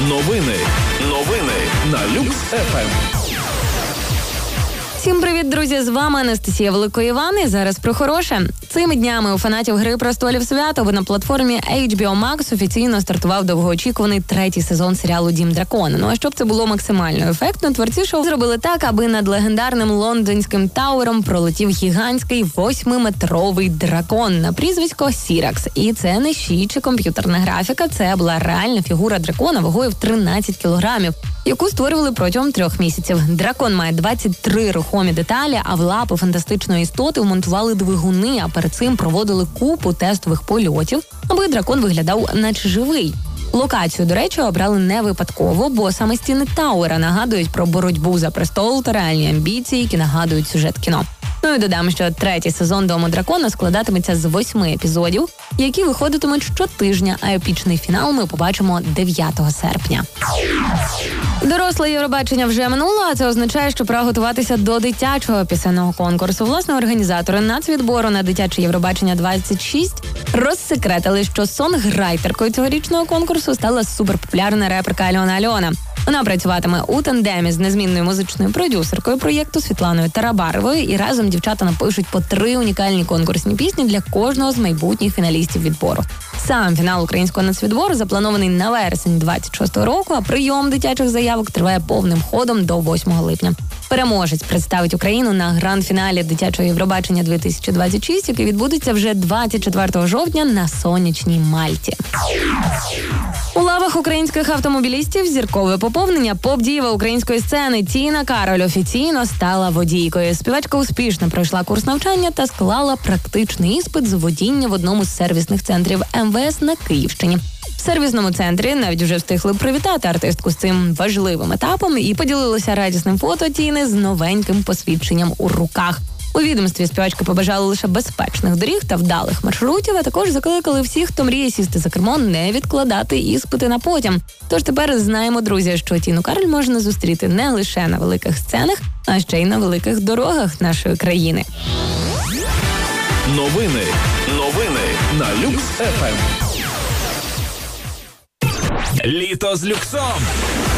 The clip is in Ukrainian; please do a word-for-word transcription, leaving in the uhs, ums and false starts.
Новини. Новини на Люкс еф ем. Всім привіт, друзі! З вами Анастасія Великоїван. І зараз про хороше. Цими днями у фанатів «Гри престолів» свято на платформі ейч бі о Max офіційно стартував довгоочікуваний третій сезон серіалу «Дім дракона». Ну а щоб це було максимально ефектно, творці шоу зробили так, аби над легендарним лондонським Тауером пролетів гігантський восьмиметровий дракон на прізвисько Сіракс. І це не щі чи комп'ютерна графіка, це була реальна фігура дракона вагою в тринадцять кілограмів, яку створювали протягом трьох місяців. Дракон має двадцять три рухомі деталі, а в лапи фантастичної істоти вмонтували двигуни, а перед цим проводили купу тестових польотів, аби дракон виглядав наче живий. Локацію, до речі, обрали не випадково, бо саме стіни Тауера нагадують про боротьбу за престол та реальні амбіції, які нагадують сюжет кіно. Ну і додам, що третій сезон «Дому дракона» складатиметься з восьми епізодів, які виходитимуть щотижня, а епічний фінал ми побачимо дев'ятого серпня. Доросле Євробачення вже минуло, а це означає, що пора готуватися до дитячого пісенного конкурсу. Власне, організатори нацвідбору на дитяче Євробачення двадцять шість розсекретили, що сонграйтеркою цьогорічного конкурсу стала суперпопулярна реперка Альона Альона. Вона працюватиме у тандемі з незмінною музичною продюсеркою проєкту Світланою Тарабаровою, і разом дівчата напишуть по три унікальні конкурсні пісні для кожного з майбутніх фіналістів відбору. Сам фінал українського нацвідбору запланований на вересень двадцять шостого року, а прийом дитячих заявок триває повним ходом до восьмого липня. Переможець представить Україну на гранд-фіналі дитячого Євробачення дві тисячі двадцять шість, який відбудеться вже двадцять четвертого жовтня на сонячній Мальті. У лавах українських автомобілістів зіркове поповнення. Поп-діва української сцени Тіна Кароль офіційно стала водійкою. Співачка успішно пройшла курс навчання та склала практичний іспит з водіння в одному з сервісних центрів ем ве ес на Київщині. В сервісному центрі навіть вже встигли привітати артистку з цим важливим етапом і поділилися радісним фото Тіни з новеньким посвідченням у руках. У відомстві співачка побажала лише безпечних доріг та вдалих маршрутів, а також закликали всіх, хто мріє сісти за кермо, не відкладати іспити на потім. Тож тепер знаємо, друзі, що Тіну Кароль можна зустріти не лише на великих сценах, а ще й на великих дорогах нашої країни. Новини. Новини на Люкс еф ем. Літо з люксом.